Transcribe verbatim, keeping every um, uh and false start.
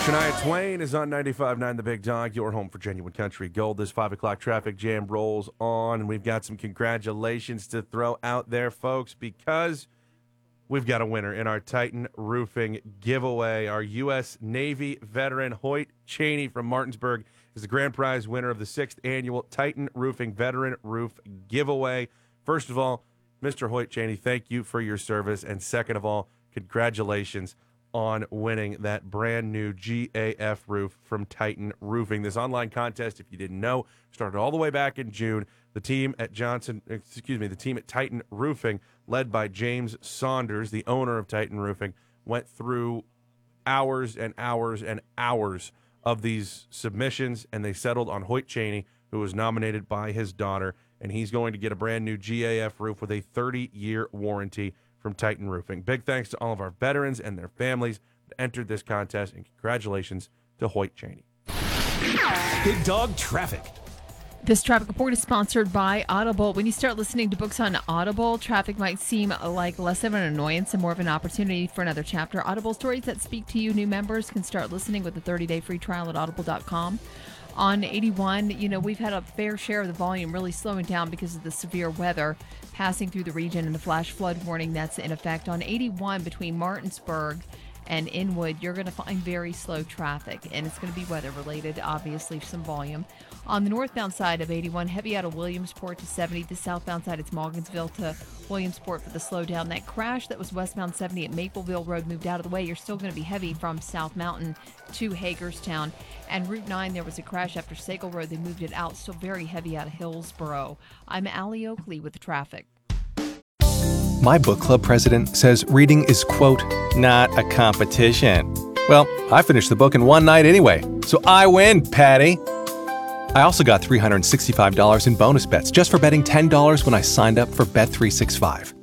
Shania Twain is on ninety-five point nine The Big Dog, your home for genuine country gold. This five o'clock traffic jam rolls on, and we've got some congratulations to throw out there, folks, because we've got a winner in our Titan Roofing giveaway. Our U S Navy veteran Hoyt Cheney from Martinsburg is the grand prize winner of the sixth annual Titan Roofing Veteran Roof Giveaway. First of all, Mister Hoyt Cheney, thank you for your service, and second of all, congratulations on winning that brand new G A F roof from Titan Roofing. This online contest, if you didn't know, started all the way back in June. The team at Johnson, excuse me, the team at Titan Roofing, led by James Saunders, the owner of Titan Roofing, went through hours and hours and hours of these submissions, and they settled on Hoyt Cheney, who was nominated by his daughter, and he's going to get a brand new G A F roof with a thirty-year warranty from Titan Roofing. Big thanks to all of our veterans and their families that entered this contest, and congratulations to Hoyt Cheney. Big Dog Traffic. This traffic report is sponsored by Audible. When you start listening to books on Audible, traffic might seem like less of an annoyance and more of an opportunity for another chapter. Audible stories that speak to you. New members can start listening with a thirty-day free trial at audible dot com. On eighty-one, you know, we've had a fair share of the volume really slowing down because of the severe weather passing through the region and the flash flood warning that's in effect. On eighty-one, between Martinsburg and Inwood, you're going to find very slow traffic, and it's going to be weather related, obviously, some volume. On the northbound side of eighty-one, heavy out of Williamsport to seventy. The southbound side, it's Morgansville to Williamsport for the slowdown. That crash that was westbound seventy at Mapleville Road moved out of the way. You're still going to be heavy from South Mountain to Hagerstown. And Route nine, there was a crash after Sagal Road. They moved it out. Still very heavy out of Hillsboro. I'm Allie Oakley with the traffic. My book club president says reading is, quote, not a competition. Well, I finished the book in one night anyway, so I win, Patty. I also got three hundred sixty-five dollars in bonus bets just for betting ten dollars when I signed up for Bet three sixty-five.